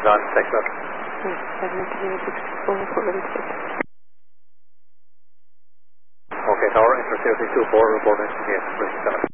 on, take that. 7064 for Winnipeg. Okay, tower, interference 24, reporting, yes, 7.